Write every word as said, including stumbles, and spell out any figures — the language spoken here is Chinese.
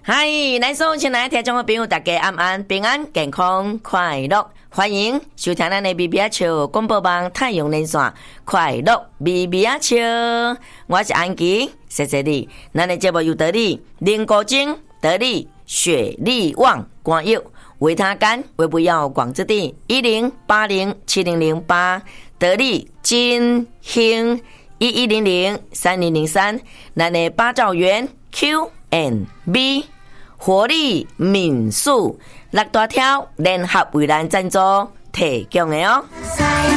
嗨，来收亲爱的听众朋友，大家安安平安健康快乐，欢迎收听咱的 B B 阿笑广播网太阳连线快乐 B B 阿笑，我是安琪，谢谢你。咱的节目有道理，林国精得力，雪力旺光佑，维他干为不要广之地一零八零七零零八得力金兴一一零零三零零三，咱的八兆元 Q and B。活力民宿六大条联合为咱赞助提供的哦。